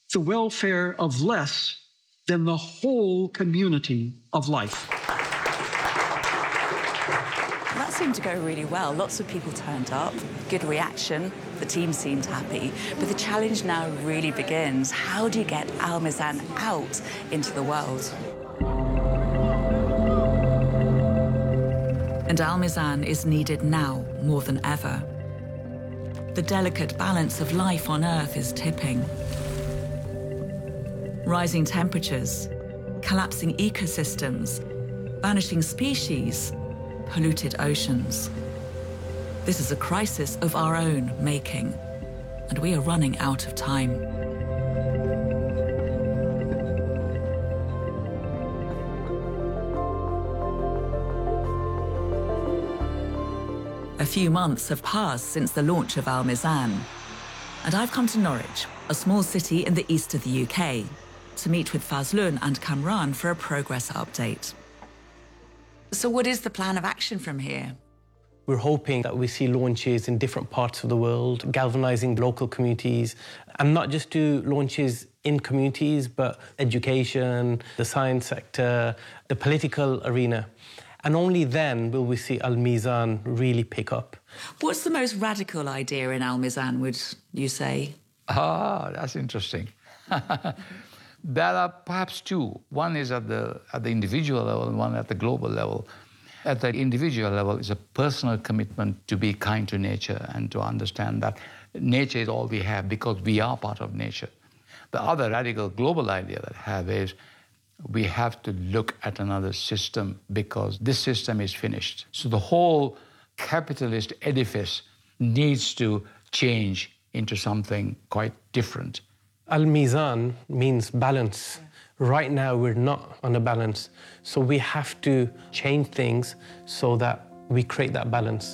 the welfare of less than the whole community of life. That seemed to go really well. Lots of people turned up, good reaction. The team seemed happy. But the challenge now really begins. How do you get Al Mizan out into the world? And Al Mizan is needed now more than ever. The delicate balance of life on Earth is tipping. Rising temperatures, collapsing ecosystems, vanishing species, polluted oceans. This is a crisis of our own making, and we are running out of time. A few months have passed since the launch of Al Mizan, and I've come to Norwich, a small city in the east of the UK, to meet with Fazlun and Kamran for a progress update. So what is the plan of action from here? We're hoping that we see launches in different parts of the world, galvanizing local communities, and not just do launches in communities, but education, the science sector, the political arena. And only then will we see Al Mizan really pick up. What's the most radical idea in Al Mizan, would you say? Ah, that's interesting. There are perhaps two. One is at the individual level and one at the global level. At the individual level is a personal commitment to be kind to nature and to understand that nature is all we have because we are part of nature. The other radical global idea that I have is we have to look at another system because this system is finished. So the whole capitalist edifice needs to change into something quite different. Al Mizan means balance. Right now, we're not on a balance. So we have to change things so that we create that balance.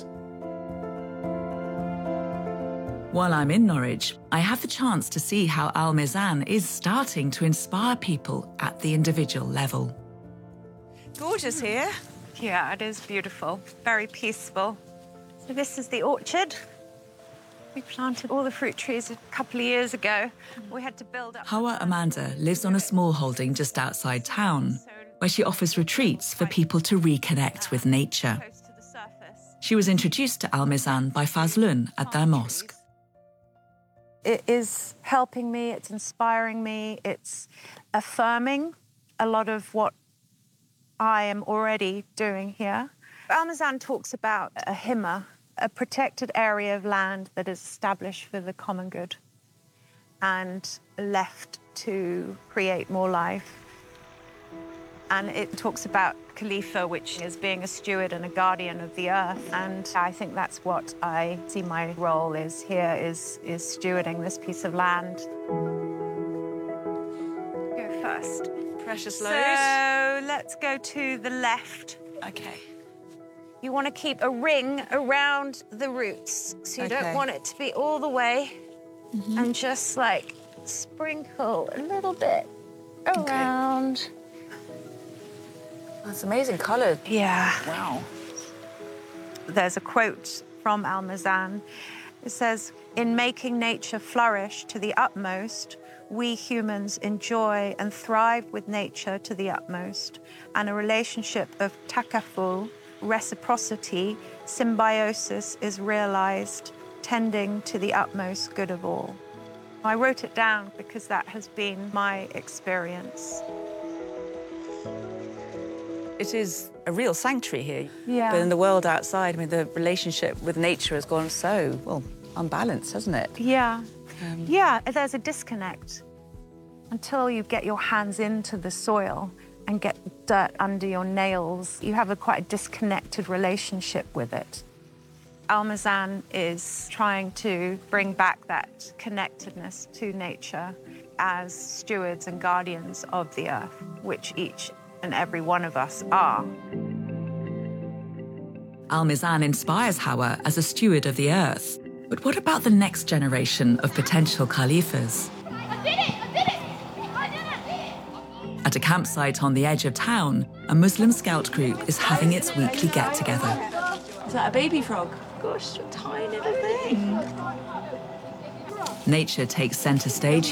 While I'm in Norwich, I have the chance to see how Al Mizan is starting to inspire people at the individual level. Gorgeous here. Yeah, it is beautiful, very peaceful. So this is the orchard. We planted all the fruit trees a couple of years ago. We had to build up... Hawa Amanda lives on a small holding just outside town, where she offers retreats for people to reconnect with nature. She was introduced to Al Mizan by Fazlun at their mosque. It is helping me, it's inspiring me, it's affirming a lot of what I am already doing here. Al Mizan talks about a himma, a protected area of land that is established for the common good and left to create more life. And it talks about Khalifa, which is being a steward and a guardian of the earth. And I think that's what I see my role is here, is stewarding this piece of land. Go first. Precious load. So let's go to the left. Okay. You want to keep a ring around the roots. So you don't want it to be all the way. And just like sprinkle a little bit around. That's amazing colour. Yeah. Wow. There's a quote from Al Mizan. It says, "In making nature flourish to the utmost, we humans enjoy and thrive with nature to the utmost, and a relationship of takaful, reciprocity, symbiosis is realized, tending to the utmost good of all." I wrote it down because that has been my experience. It is a real sanctuary here. Yeah. But in the world outside, I mean, the relationship with nature has gone so, well, unbalanced, hasn't it? Yeah. Yeah, there's a disconnect. Until you get your hands into the soil and get dirt under your nails, you have quite a disconnected relationship with it. Al Mizan is trying to bring back that connectedness to nature as stewards and guardians of the earth, which each and every one of us are. Al Mizan inspires Hawa as a steward of the earth. But what about the next generation of potential Khalifas? I did it! At a campsite on the edge of town, a Muslim scout group is having its weekly get-together. Is that a baby frog? Gosh, a tiny little thing. Nature takes centre stage